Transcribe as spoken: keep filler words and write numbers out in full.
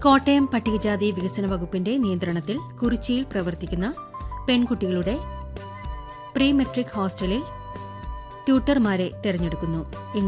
കോട്ടയം പട്ടികജാതി വികസന വകുപ്പിന്റെ നിയന്ത്രണത്തിൽ കുറിച്ചിയിൽ പ്രവർത്തിക്കുന്ന പെൺകുട്ടികളുടെ പ്രീ മെട്രിക് ഹോസ്റ്റലിൽ ട്യൂട്ടർമാരെ തെരഞ്ഞെടുക്കുന്നു.